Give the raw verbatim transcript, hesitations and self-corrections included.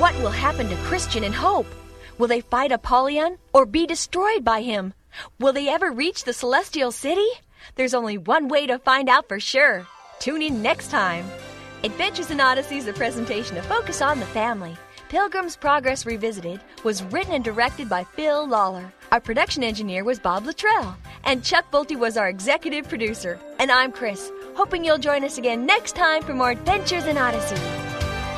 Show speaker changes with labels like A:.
A: What will happen to Christian and Hope? Will they fight Apollyon or be destroyed by him? Will they ever reach the Celestial City? There's only one way to find out for sure. Tune in next time. Adventures in Odyssey is a presentation of Focus on the Family. Pilgrim's Progress Revisited was written and directed by Phil Lawler. Our production engineer was Bob Luttrell. And Chuck Bolte was our executive producer. And I'm Chris, hoping you'll join us again next time for more Adventures in Odyssey.